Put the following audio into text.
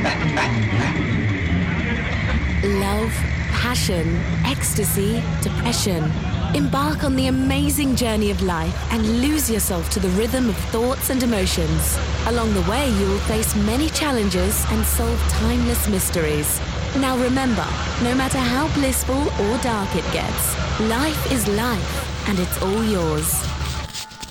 Love, passion, ecstasy, depression. Embark on the amazing journey of life and lose yourself to the rhythm of thoughts and emotions. Along the way, you will face many challenges and solve timeless mysteries. Now remember, no matter how blissful or dark it gets, life is life, and it's all yours.